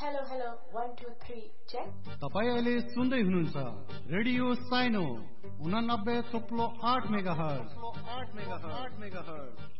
Hello hello 1 2 3 check. तपाईं अहिले सुन्दै हुनुहुन्छ रेडियो साइनो 89.8 मेगाहर्ज।